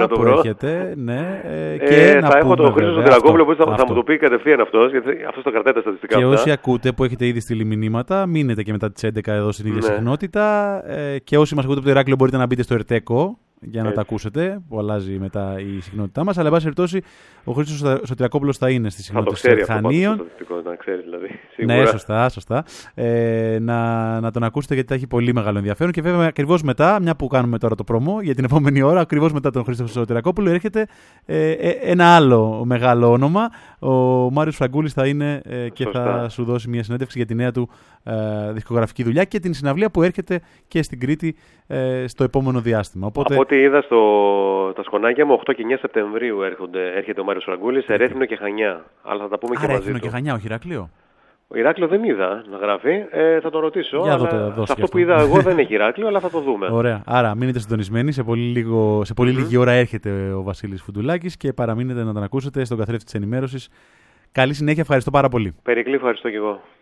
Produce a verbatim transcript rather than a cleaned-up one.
να το βρω. Που έρχεται, ναι, ε, και ε, να θα έχω τον Χρήστο Σωτηρακόπουλο που θα, αυτό. θα μου το πει κατευθείαν αυτός, γιατί αυτός το κρατάει τα στατιστικά. Και αυτά. όσοι ακούτε που έχετε ήδη στείλει μηνύματα, μείνετε και μετά τις έντεκα εδώ στην ίδια ναι. συχνότητα. Ε, και όσοι μας ακούτε από το Ηράκλειο μπορείτε να μπείτε στο Ερτέκο για να Έτσι. τα ακούσετε, που αλλάζει μετά η συχνότητά μας. Αλλά, εν πάση περιπτώσει, ο Χρήστος Σωτηρακόπουλος θα είναι στη συχνότητα των Χανίων. Να ξέρει, δηλαδή. Ναι, σωστά, σωστά. Ε, να, να τον ακούσετε γιατί θα έχει πολύ μεγάλο ενδιαφέρον. Και βέβαια, ακριβώς μετά, μια που κάνουμε τώρα το πρόμο για την επόμενη ώρα, ακριβώς μετά τον Χρήστο Σωτηρακόπουλο, έρχεται ε, ε, ένα άλλο μεγάλο όνομα. Ο Μάριος Φραγκούλης θα είναι ε, και σωστά. Θα σου δώσει μια συνέντευξη για τη νέα του ε, δισκογραφική δουλειά και την συναυλία που έρχεται και στην Κρήτη ε, στο επόμενο διάστημα. Οπότε... Από ό,τι είδα στο, τα σκονάκια μου, οκτώ και εννιά Σεπτεμβρίου έρχονται, έρχεται ο Μάριος Φραγκούλης σε Ρέθυμνο και Χανιά. Αλλά θα τα πούμε Άρα, και μαζί του. Ρέθυμνο και Χανιά, όχι Ηράκλειο. Ο Ηράκλειο δεν είδα να γράφει, ε, θα τον ρωτήσω. Για αλλά δω, σε αυτό που είδα εγώ δεν έχει Ηράκλειο, αλλά θα το δούμε. Ωραία. Άρα μείνετε συντονισμένοι. Σε πολύ, λίγο, σε πολύ mm-hmm. λίγη ώρα έρχεται ο Βασίλης Φουντουλάκης και παραμείνετε να τον ακούσετε στον καθρέφτη της ενημέρωσης. Καλή συνέχεια, ευχαριστώ πάρα πολύ. Περικλή, ευχαριστώ και εγώ.